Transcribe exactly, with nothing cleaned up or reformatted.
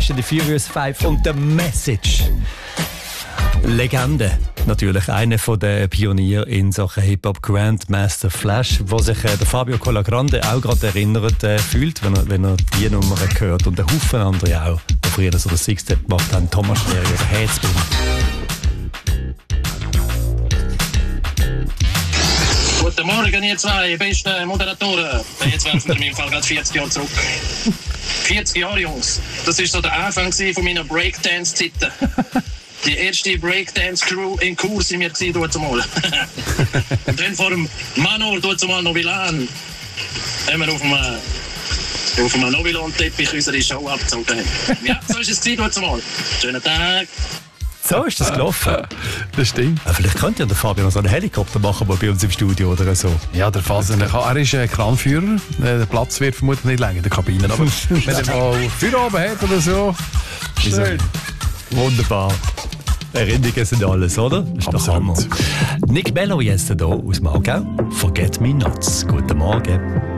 Fast and the Furious fünf und The Message. Legende. Natürlich einer der Pioniere in Sachen Hip-Hop, Grandmaster Flash, wo sich äh, der Fabio Colagrande auch gerade erinnert äh, fühlt, wenn er, wenn er die Nummer hört. Und ein Haufen andere auch, die früher so das Six-Step gemacht haben. Thomas Schläger oder Headspin. Guten Morgen, ihr zwei besten Moderatoren. Jetzt werfen wir in meinem Fall gerade vierzig Jahre zurück. vierzig Jahre, Jungs. Das war so der Anfang von meiner Breakdance-Zeiten. Die erste Breakdance-Crew in Chur waren wir dort zumal. Und dann vor dem Manor dort zumal Novilan haben wir auf dem, auf dem Novilan-Teppich unsere Show abgezogen. Ja, so ist es dort zumal. Schönen Tag. So ist das gelaufen. Das stimmt. Ja, vielleicht könnte ja der Fabio noch so einen Helikopter machen, bei uns im Studio oder so. Ja, der Faser, er ist ein Kranführer. Der Platz wird vermutlich nicht länger in der Kabine. Aber wenn er mal Feuer oben hat oder so. Schön. Wunderbar. Erinnerungen sind alles, oder? Das ist doch Hammer. Nick Mello jetzt hier aus dem Aargau. Forget Me Nots. Guten Morgen.